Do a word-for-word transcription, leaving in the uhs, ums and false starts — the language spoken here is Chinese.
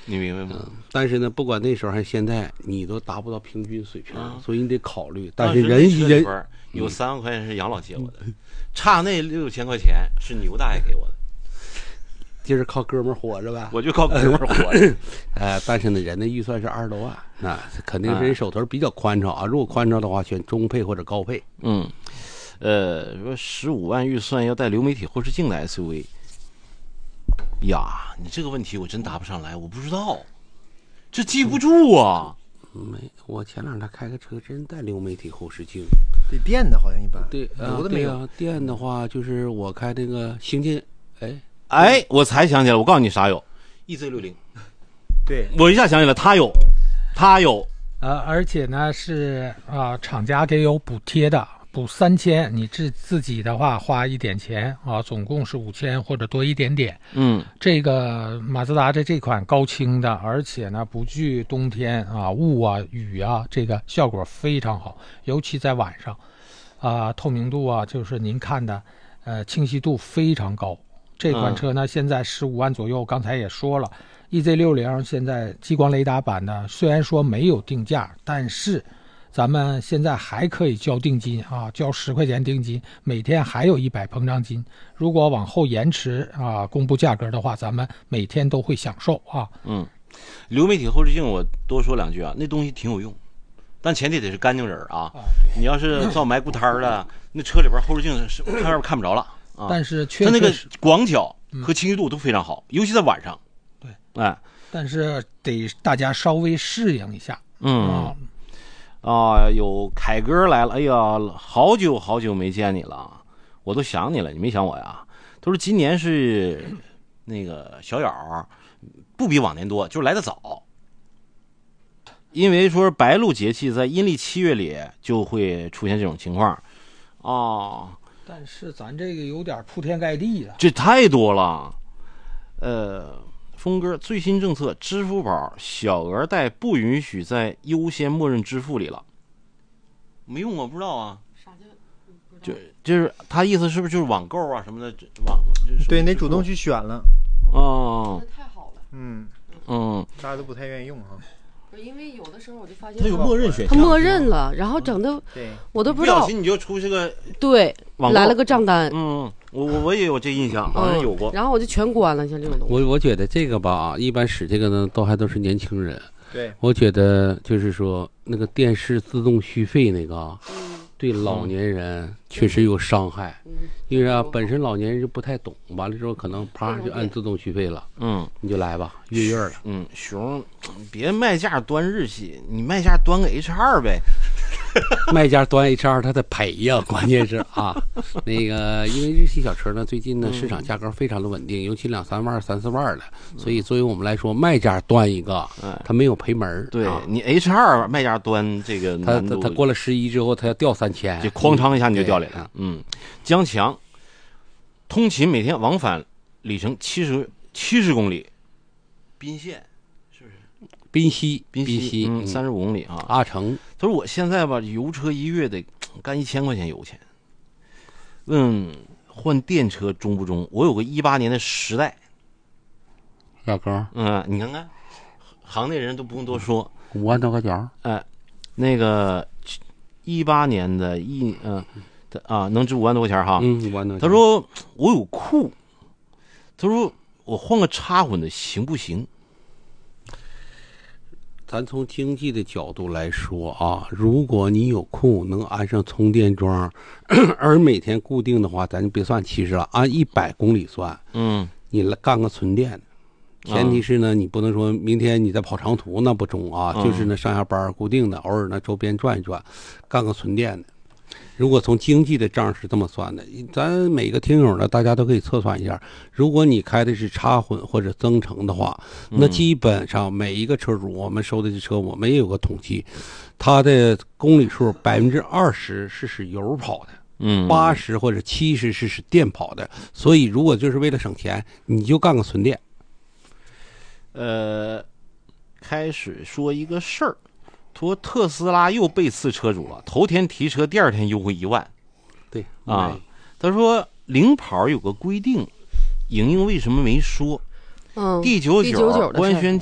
你明白吗？ 嗯，但是呢，不管那时候还是现在，你都达不到平均水平， 啊、 所以你得考虑。但是人人有三万块钱是杨老借我的，嗯、差那六千块钱是牛大爷给我的。 就是靠哥们儿活着呗， 我就靠哥们儿活着。 呃，但是呢，人的预算是二十多万，那肯定是人手头比较宽敞啊。如果宽敞的话，选中配或者高配。 嗯，呃，说十五万预算要带流媒体后视镜的 S U V。呀，你这个问题我真答不上来，我不知道，这记不住啊。 没，我前两天开个车真带流媒体后视镜。 对，电的好像一般， 对， 油的没有。 啊、电的话，就是我开那个星舰，哎。 哎，我才想起来，我告诉你啥有 E Z 六十， 对， 我一下想起来，它有，它有， 呃，而且呢是啊、呃，厂家给有补贴的，补三千，你自自己的话花一点钱啊，总共是五千或者多一点点。 嗯，这个马自达的这款高清的，而且呢不惧冬天啊雾啊雨啊，这个效果非常好，尤其在晚上，啊、呃，透明度啊，就是您看的，呃，清晰度非常高。这款车呢，现在十五万左右，刚才也说了 ，E Z 六十现在激光雷达版的，虽然说没有定价，但是咱们现在还可以交定金啊，交十块钱定金，每天还有一百膨胀金。如果往后延迟啊公布价格的话，咱们每天都会享受啊。 嗯，流媒体后视镜我多说两句啊，那东西挺有用，但前提得是干净人啊。啊你要是造埋固摊的，那车里边后视镜是看外边看不着了。啊、 但是确实它那个广角和清晰度都非常好，嗯、尤其在晚上。 对， 哎， 但是得大家稍微适应一下。 嗯，啊，有凯哥来了，哎呀，好久好久没见你了，我都想你了，你没想我呀？他说今年是那个小咬不比往年多，就是来得早，因为说白露节气在阴历七月里就会出现这种情况，啊。 但是咱这个有点铺天盖地了， 这太多了。呃，峰哥最新政策，支付宝小额贷不允许在优先默认支付里了。没用，我不知道啊。啥叫？就就是他意思是不是就是网购啊什么的网？ 对，你主动去选了。 哦， 那太好了。 嗯嗯， 大家都不太愿意用哈。 因为有的时候我就发现它有默认选项， 它默认了，然后整的我都不知道， 不小心你就出这个对来了个账单。 嗯，我我我也有这印象，好像有过。 然后我就全关了，像这种东西。 我我觉得这个吧，一般使这个呢，都还都是年轻人。 对， 我觉得就是说那个电视自动续费那个， 嗯、 对老年人确实有伤害，嗯、因为啊，本身老年人就不太懂，完了之后可能啪就按自动续费了。 嗯， 你就来吧，月月了。 嗯，熊，别卖价端日系，你卖价端个 H 二呗。 卖家端 H 二，他得赔呀，关键是啊，那个因为日系小车呢，最近呢市场价格非常的稳定，尤其两三万、三四万的，所以作为我们来说，卖家端一个，他没有赔门。 对你 H 二卖家端这个他他他过了十一之后，他要掉三千， 就哐当一下你就掉里了。嗯，江强，通勤每天往返里程七十七十公里，宾县。 宾溪， 宾溪，嗯，三十五公里啊。 阿成， 他说我现在吧，油车一月得干一千块钱油钱。问换电车中不中？我有个一八年的时代， 老哥， 嗯，你看看，行内人都不用多说， 五万多块钱。 哎，那个一八年的一嗯、呃、啊，能值五万多块钱哈。 嗯，五万多。 他说我有库，他说我换个插混的行不行？ 咱从经济的角度来说啊，如果你有空能安上充电桩，而每天固定的话，咱就别算七十了，按一百公里算。 嗯， 你来干个纯电的，前提是呢，你不能说明天你在跑长途那不中啊， 嗯、 就是呢上下班固定的，偶尔呢周边转一转，干个纯电的。如果从经济的账是这么算的，咱每个听友呢，大家都可以测算一下。如果你开的是插混或者增程的话，那基本上每一个车主，我们收的这车，我们也有个统计，它的公里数百分之二十是使油跑的， 嗯， 八十或者七十是使电跑的。所以，如果就是为了省钱，你就干个纯电。 呃，开始说一个事儿。说特斯拉又被刺车主了，头天提车，第二天优惠一万。 对啊，他说领跑有个规定，莹莹为什么没说？ 嗯， 第九九官宣